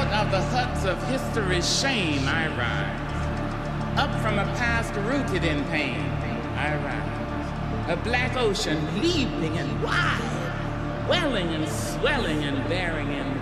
of the huts of history's shame I rise. Up from a past rooted in pain I rise. A black ocean leaping and wide, welling and swelling and bearing in